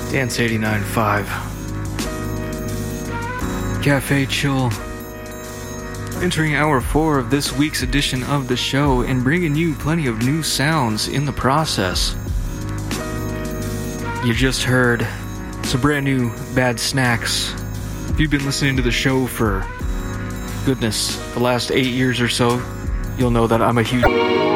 Dance 89.5. Cafe Chill. Entering hour 4 of this week's edition of the show and bringing you plenty of new sounds in the process. You just heard some brand new Bad Snacks. If you've been listening to the show for, goodness, the last 8 years or so, you'll know that I'm a huge